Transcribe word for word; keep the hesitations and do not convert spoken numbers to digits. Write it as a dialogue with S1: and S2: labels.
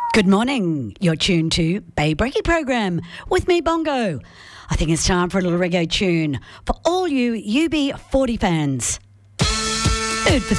S1: Good morning. You're tuned to Bay Brekkie Program with me, Bongo. I think it's time for a little reggae tune for all you U B forty fans. Food for